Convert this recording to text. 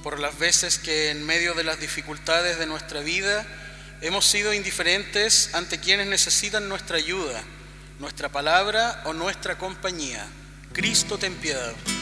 por las veces que en medio de las dificultades de nuestra vida hemos sido indiferentes ante quienes necesitan nuestra ayuda, nuestra palabra o nuestra compañía. Cristo, ten piedad.